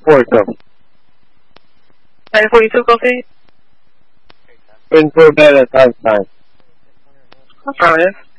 Porto. 942 coffee. Info bed at halftime. Affirmative.